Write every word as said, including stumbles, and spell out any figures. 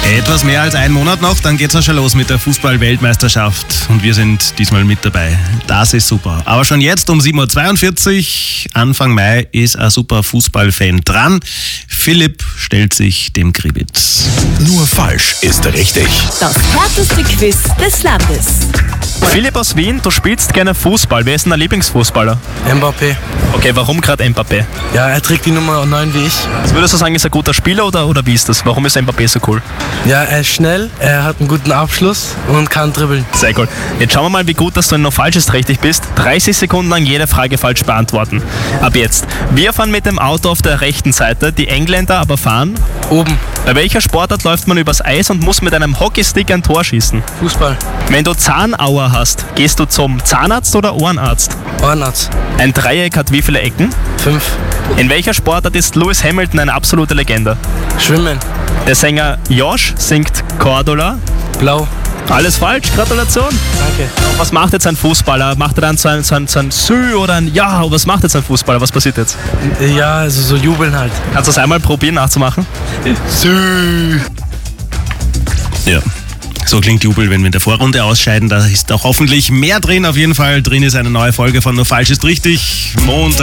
Etwas mehr als ein Monat noch, dann geht's auch schon los mit der Fußball-Weltmeisterschaft und wir sind diesmal mit dabei. Das ist super. Aber schon jetzt um sieben Uhr zweiundvierzig, Anfang Mai, ist ein super Fußballfan dran. Philipp stellt sich dem Kribitz. Nur falsch ist richtig. Das härteste Quiz des Landes. Philipp aus Wien, du spielst gerne Fußball. Wer ist denn dein Lieblingsfußballer? Mbappé. Okay, warum gerade Mbappé? Ja, er trägt die Nummer neun wie ich. Was würdest du sagen, ist er ein guter Spieler oder, oder wie ist das? Warum ist Mbappé so cool? Ja, er ist schnell, er hat einen guten Abschluss und kann dribbeln. Sehr cool. Jetzt schauen wir mal, wie gut, dass du in Nur falsch ist richtig bist. dreißig Sekunden lang jede Frage falsch beantworten. Ab jetzt. Wir fahren mit dem Auto auf der rechten Seite, die Engländer aber fahren. Oben. Bei welcher Sportart läuft man übers Eis und muss mit einem Hockeystick ein Tor schießen? Fußball. Wenn du Zahnauer hast, gehst du zum Zahnarzt oder Ohrenarzt? Ohrenarzt. Ein Dreieck hat wie viele Ecken? Fünf. In welcher Sportart ist Lewis Hamilton eine absolute Legende? Schwimmen. Der Sänger Josh singt Cordula. Blau. Alles falsch, Gratulation. Danke. Was macht jetzt ein Fußballer? Macht er dann so ein, so ein, so ein Sü oder ein Ja? Was macht jetzt ein Fußballer? Was passiert jetzt? Ja, also so jubeln halt. Kannst du das einmal probieren nachzumachen? Sü. Ja. So klingt Jubel, wenn wir in der Vorrunde ausscheiden. Da ist auch hoffentlich mehr drin. Auf jeden Fall drin ist eine neue Folge von Nur falsch ist richtig. Montag.